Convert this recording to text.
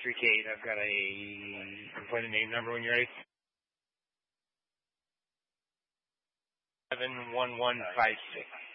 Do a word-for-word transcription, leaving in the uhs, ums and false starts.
three K eight, I've got a appointment name number when you're ready. seven one one five six.